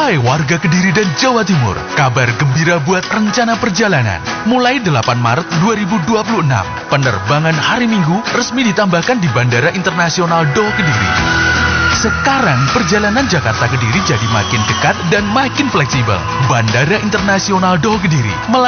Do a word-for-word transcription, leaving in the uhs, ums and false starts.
Hai warga Kediri dan Jawa Timur, kabar gembira buat rencana perjalanan. Mulai delapan Maret dua ribu dua puluh enam, penerbangan hari Minggu resmi ditambahkan di Bandara Internasional Doho Kediri. Sekarang perjalanan Jakarta Kediri jadi makin dekat dan makin fleksibel. Bandara Internasional Doho Kediri